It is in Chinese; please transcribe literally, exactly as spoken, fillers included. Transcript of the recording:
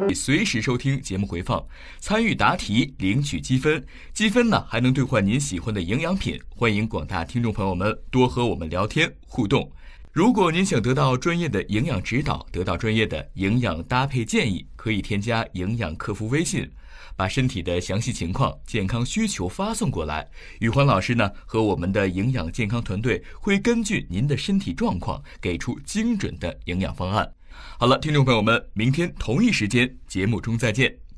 随时收听节目回放，参与答题领取积分，积分呢还能兑换您喜欢的营养品。欢迎广大听众朋友们多和我们聊天互动。如果您想得到专业的营养指导，得到专业的营养搭配建议，可以添加营养客服微信，把身体的详细情况、健康需求发送过来。宇欢老师呢和我们的营养健康团队会根据您的身体状况给出精准的营养方案。好了，听众朋友们，明天同一时间节目中再见。